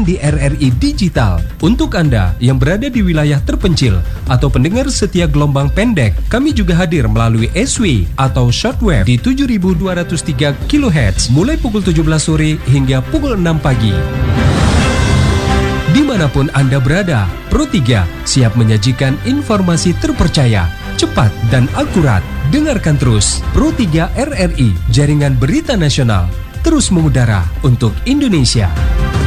siaran di RRI Digital. Untuk Anda yang berada di wilayah terpencil atau pendengar setia gelombang pendek, kami juga hadir melalui SW atau shortwave di 7203 kHz mulai pukul 17 sore hingga pukul 6 pagi. Dimanapun Anda berada, Pro 3 siap menyajikan informasi terpercaya, cepat dan akurat. Dengarkan terus Pro 3 RRI, jaringan berita nasional, terus mengudara untuk Indonesia.